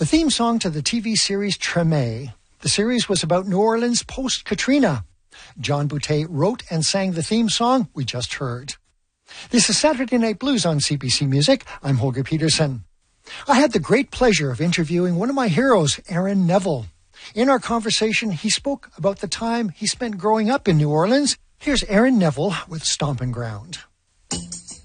the theme song to the TV series Treme. The series was about New Orleans post-Katrina. John Boutte wrote and sang the theme song we just heard. This is Saturday Night Blues on CBC Music. I'm Holger Peterson. I had the great pleasure of interviewing one of my heroes, Aaron Neville. In our conversation, he spoke about the time he spent growing up in New Orleans. Here's Aaron Neville with Stompin' Ground.